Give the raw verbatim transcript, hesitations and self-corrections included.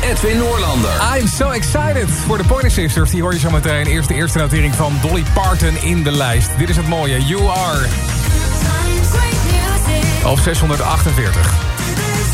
Edwin Noorlander. I'm so excited voor de Pointer Sisters. Die hoor je zo meteen. Eerst de eerste notering van Dolly Parton in de lijst. Dit is het mooie. You Are. Op zeshonderdachtenveertig.